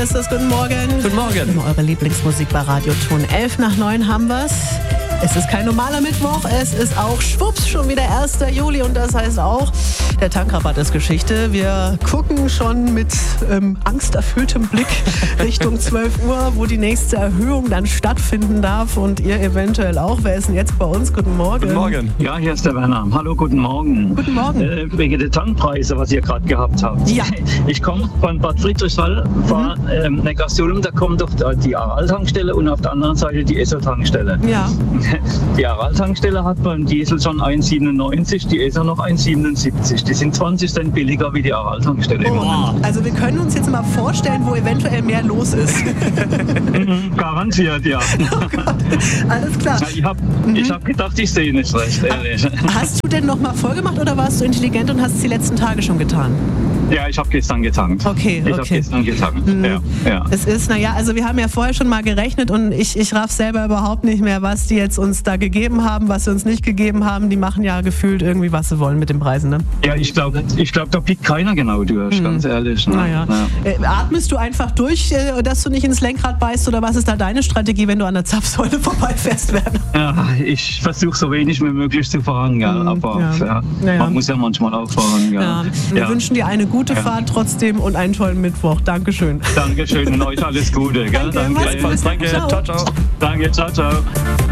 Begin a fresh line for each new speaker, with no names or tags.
Ist das guten Morgen?
Guten Morgen.
Eure Lieblingsmusik bei Radio Ton. 11:09 haben wir's. Es ist kein normaler Mittwoch, es ist auch schwupps schon wieder 1. Juli und das heißt auch, der Tankrabatt ist Geschichte. Wir gucken schon mit angsterfülltem Blick Richtung 12 Uhr, wo die nächste Erhöhung dann stattfinden darf und ihr eventuell auch. Wer ist denn jetzt bei uns? Guten Morgen.
Guten Morgen.
Ja, hier ist der Werner. Hallo, guten Morgen.
Guten Morgen.
Wegen der Tankpreise, was ihr gerade gehabt habt.
Ja.
Ich komme von Bad Friedrichsthal, war Neckarsulm, da kommt doch die Aral-Tankstelle und auf der anderen Seite die Esso-Tankstelle.
Ja.
Die Aral-Tankstelle hat beim Diesel schon 1,97, die Esso noch 1,77. Die sind 20 Cent billiger wie die Aral-Tankstelle im Moment.
Also wir können uns jetzt mal vorstellen, wo eventuell mehr los ist.
Garantiert, ja.
Oh Gott. Alles klar.
Ich hab gedacht, ich sehe nicht recht, ehrlich.
Hast du denn noch mal vorgemacht oder warst du intelligent und hast es die letzten Tage schon getan?
Ja, ich habe gestern getankt.
Okay.
Ich habe gestern getankt, ja.
Es ist, also wir haben ja vorher schon mal gerechnet und ich raff selber überhaupt nicht mehr, was die jetzt uns da gegeben haben, was sie uns nicht gegeben haben. Die machen ja gefühlt irgendwie, was sie wollen mit den Preisen, ne?
Ja, ich glaube, da pickt keiner genau durch, ganz ehrlich. Ne?
Naja. Ja. Atmest du einfach durch, dass du nicht ins Lenkrad beißt oder was ist da deine Strategie, wenn du an der Zapfsäule vorbeifährst, Werner?
Ja, ich versuche so wenig wie möglich zu fahren, gell? Aber man muss ja manchmal auch fahren. Gell?
Ja. Wir wünschen dir eine gute Fahrt trotzdem und einen tollen Mittwoch. Dankeschön.
Dankeschön und euch alles Gute. Gell?
Danke.
Danke.
Ciao, ciao.
Danke, ciao, ciao.